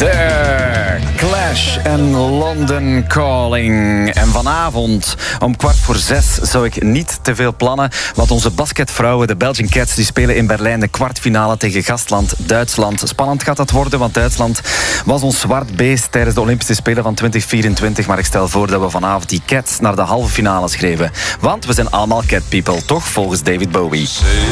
De Clash en London Calling. En vanavond om 5:15 zou ik niet te veel plannen, want onze basketvrouwen, de Belgian Cats, die spelen in Berlijn de kwartfinale tegen gastland Duitsland. Spannend gaat dat worden, want Duitsland was ons zwart beest tijdens de Olympische Spelen van 2024. Maar ik stel voor dat we vanavond die Cats naar de halve finale schreven. Want we zijn allemaal cat people, toch? Volgens David Bowie.